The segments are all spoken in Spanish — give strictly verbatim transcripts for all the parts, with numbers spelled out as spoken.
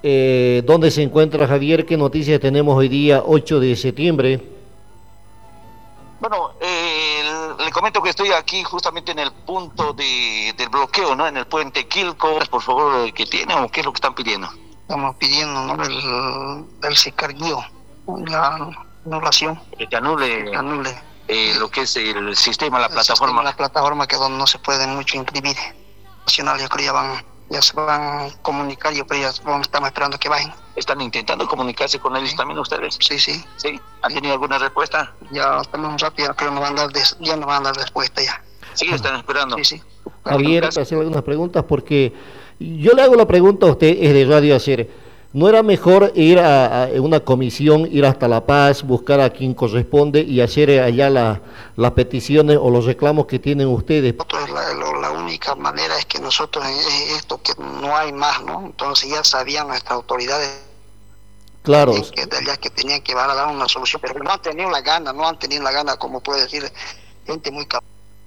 Eh, ¿dónde se encuentra Javier? ¿Qué noticias tenemos hoy día, ocho de septiembre? Bueno, eh, le comento que estoy aquí justamente en el punto de, del bloqueo, ¿no? En el puente Quilco. Por favor, ¿qué tiene o qué es lo que están pidiendo? Estamos pidiendo, ¿no? del, del Sicarguío, la anulación, Que te anule, que anule eh, lo que es el sistema, la el plataforma. sistema, la plataforma que donde no se puede mucho imprimir. Nacional, yo creo que ya van, ya se van a comunicar, yo creo que ya vamos, estamos esperando que vayan. ¿Están intentando comunicarse con ellos Sí. también ustedes? Sí, sí. ¿Sí? ¿Han Sí. tenido alguna respuesta? Ya estamos un rato, ya creo que nos van a dar, des, ya nos van a dar respuesta ya. Sí, están esperando. Sí, sí. Javier, para hacer algunas preguntas, porque yo le hago la pregunta a usted, es de Radio Hacer. ¿No era mejor ir a, a una comisión, ir hasta La Paz, buscar a quien corresponde y hacer allá la, las peticiones o los reclamos que tienen ustedes? Nosotros la, la, la única manera es que nosotros, es esto que no hay más, ¿no? Entonces ya sabían nuestras autoridades. Claro. Que, de allá que tenían que van a dar una solución, pero no han tenido la gana, no han tenido la gana, como puede decir, gente muy capaz.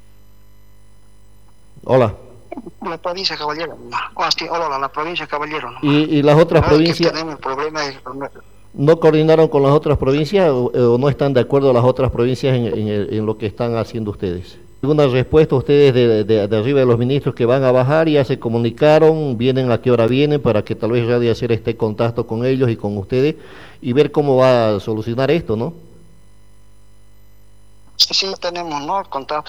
Hola. La provincia Caballero, no. Oh, sí, hola, la provincia Caballero. No. ¿Y, y las otras Ahora provincias? Que tenemos el problema es... ¿No coordinaron con las otras provincias o, o no están de acuerdo las otras provincias en, en, en lo que están haciendo ustedes? ¿Alguna respuesta ustedes de, de, de arriba de los ministros que van a bajar? ¿Ya se comunicaron? ¿Vienen a qué hora vienen? Para que tal vez Radio Hacer esté en contacto con ellos y con ustedes y ver cómo va a solucionar esto, ¿no? Sí, sí, tenemos, ¿no? El contacto.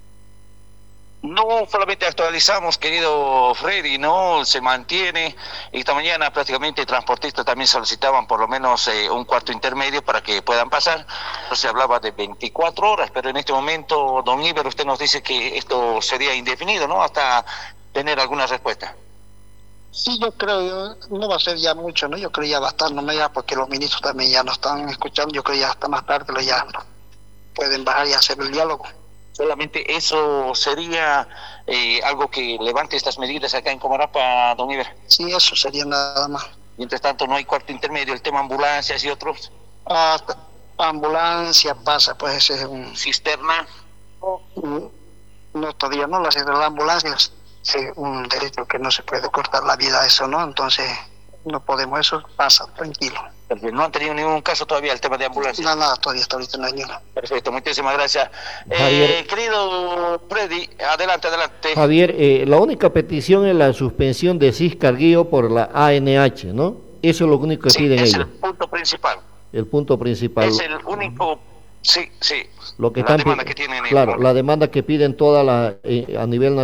No solamente actualizamos, querido Freddy, no se mantiene. Esta mañana prácticamente transportistas también solicitaban por lo menos eh, un cuarto intermedio para que puedan pasar. Se hablaba de veinticuatro horas, pero en este momento, don Iber, usted nos dice que esto sería indefinido, ¿no? Hasta tener alguna respuesta. Sí, yo creo, no va a ser ya mucho, ¿no? Yo creo ya va a estar, no me ya, porque los ministros también ya no están escuchando, yo creo ya hasta más tarde lo ya pueden bajar y hacer el diálogo. Solamente eso sería eh, algo que levante estas medidas acá en Comarapa, don Iber. Sí, eso sería nada más. Mientras tanto, no hay cuarto intermedio, el tema ambulancias y otros. Hasta ambulancia pasa, pues ese es un... Cisterna. No, no todavía no, la, la ambulancia es un derecho que no se puede cortar la vida a eso, ¿no? Entonces, no podemos, eso pasa, tranquilo. No han tenido ningún caso todavía el tema de ambulancia. No, nada, todavía hasta ahorita no hay ninguna. Perfecto, muchísimas gracias. Javier, Eh, querido Freddy, adelante, adelante. Javier, eh, la única petición es la suspensión de Sicarguío por la A N H, ¿no? Eso es lo único que sí, piden es ellos. El punto principal. El punto principal. Es el único, sí, sí. Lo que la están demanda que tienen claro, ellos. la demanda que piden toda la, eh, a nivel nacional.